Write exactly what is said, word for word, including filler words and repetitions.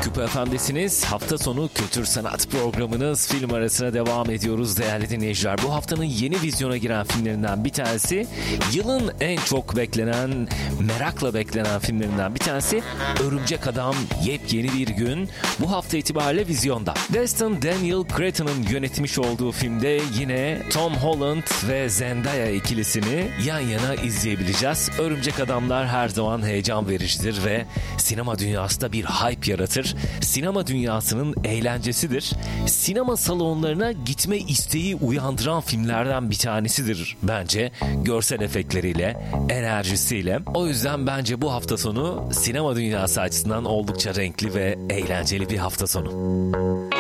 Küpe F M'desiniz. Hafta sonu kültür sanat programınız film arasına devam ediyoruz değerli dinleyiciler. Bu haftanın yeni vizyona giren filmlerinden bir tanesi, yılın en çok beklenen, merakla beklenen filmlerinden bir tanesi Örümcek Adam Yepyeni Bir Gün. Bu hafta itibariyle vizyonda. Destin Daniel Cretton'ın yönetmiş olduğu filmde yine Tom Holland ve Zendaya ikilisini yan yana izleyebileceğiz. Örümcek Adamlar her zaman heyecan vericidir ve sinema dünyasında bir hype yaratır. Sinema dünyasının eğlencesidir. Sinema salonlarına gitme isteği uyandıran filmlerden bir tanesidir bence. Görsel efektleriyle, enerjisiyle. O yüzden bence bu hafta sonu sinema dünyası açısından oldukça renkli ve eğlenceli bir hafta sonu.